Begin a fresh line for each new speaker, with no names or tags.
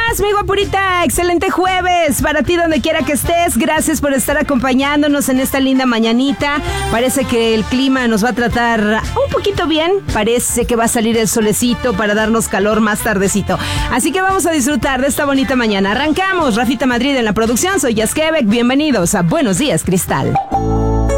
estás, mi guapurita? Excelente jueves para ti donde quiera que estés. Gracias por estar acompañándonos en esta linda mañanita. Parece que el clima nos va a tratar un poquito bien. Parece que va a salir el solecito para darnos calor más tardecito. Así que vamos a disfrutar de esta bonita mañana. Arrancamos. Rafita Madrid en la producción. Soy Yas Quebec. Bienvenidos a Buenos Días, Cristal.